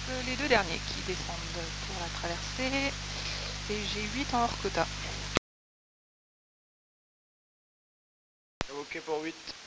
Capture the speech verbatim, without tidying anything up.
les deux derniers qui descendent pour la traversée. Et j'ai huit en hors quota. Ok pour huit.